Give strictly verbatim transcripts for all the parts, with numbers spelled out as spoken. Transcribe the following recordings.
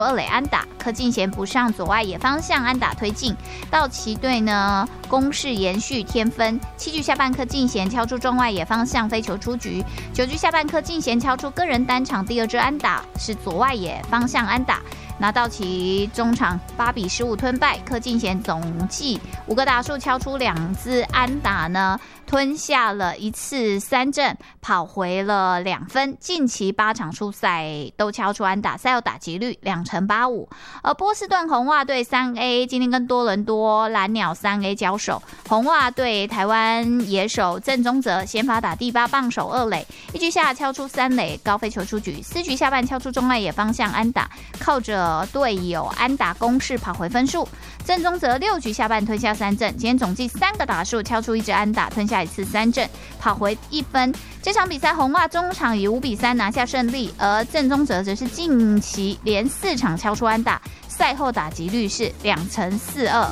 二垒安打，柯敬贤不上左外野方向安打推进。道奇队呢攻势延续添分，七局下半柯敬贤敲出中外野方向飞球出局，九局下半柯敬贤敲出个人单场第二支安打，是左外野方向安打。那道奇中场八比十五吞败，柯敬贤总计五个打数敲出两支安打呢，吞下了一次三振，跑回了两分。近期八场出赛都敲出安打，赛后打击率两成八五。而波士顿红袜队三 A 今天跟多伦多蓝鸟三 A 交手，红袜队台湾野手郑宗哲先发打第八棒手二垒，一局下敲出三垒高飞球出局，四局下半敲出中外野方向安打，靠着队友安打攻势跑回分数。郑宗哲六局下半吞下三振，今天总计三个打数敲出一支安打，吞下一次三振，跑回一分。这场比赛红袜中场以五比三拿下胜利，而郑宗哲则是近期连四场敲出安打，赛后打击率是两成四二。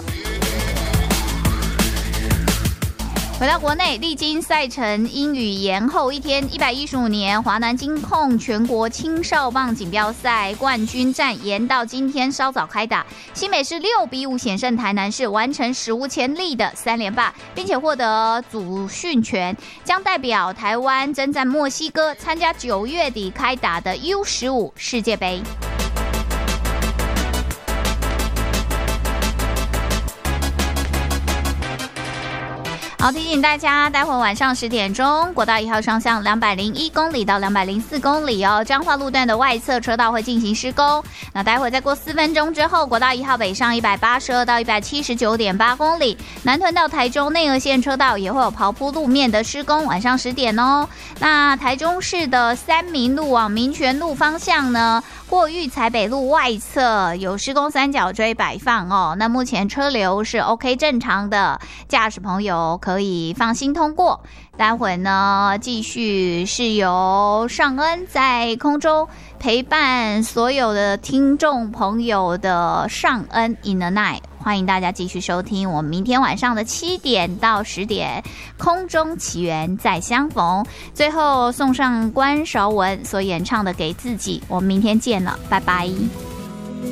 回到国内，历经赛程因雨延后一天，一百一十五年华南金控全国青少棒锦标赛冠军战延到今天稍早开打，新北市六比五险胜台南市，完成史无前例的三连霸，并且获得主训权，将代表台湾征战墨西哥，参加九月底开打的 U 十五 世界杯。好，提醒大家，待会晚上十点钟，国道一号双向两百零一公里到两百零四公里哦，彰化路段的外侧车道会进行施工。那待会再过四分钟之后，国道一号北上一百八十二到一百七十九点八公里，南屯到台中内额线车道也会有刨铺路面的施工，晚上十点哦。那台中市的三民路往民权路方向呢，过育才北路外侧有施工三角锥摆放哦，那目前车流是 OK 正常的，驾驶朋友可以放心通过。待会呢，继续是由尚恩在空中陪伴所有的听众朋友的尚恩 in the night， 欢迎大家继续收听我们明天晚上的七点到十点空中奇缘再相逢。最后送上关韶文所演唱的《给自己》，我们明天见了，拜拜。